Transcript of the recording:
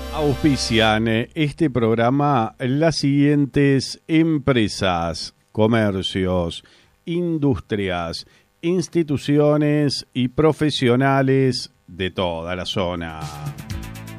Auspician este programa las siguientes empresas, comercios, industrias, instituciones y profesionales de toda la zona.